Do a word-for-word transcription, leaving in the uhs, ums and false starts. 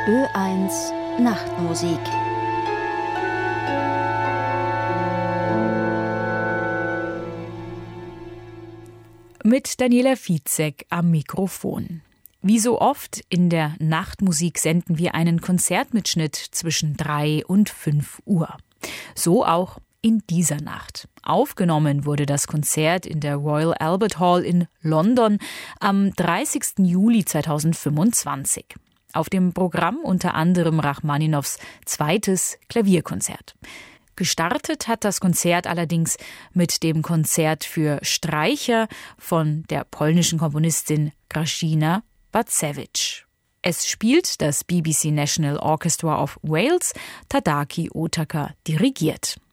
Ö eins Nachtmusik. Mit Daniela Fitzek am Mikrofon. Wie so oft in der Nachtmusik senden wir einen Konzertmitschnitt zwischen drei und fünf Uhr. So auch in dieser Nacht. Aufgenommen wurde das Konzert in der Royal Albert Hall in London am dreißigsten Juli zweitausendfünfundzwanzig. Auf dem Programm unter anderem Rachmaninows zweites Klavierkonzert. Gestartet hat das Konzert allerdings mit dem Konzert für Streicher von der polnischen Komponistin Grażyna Bacewicz. Es spielt das B B C National Orchestra of Wales, Tadaki Otaka dirigiert.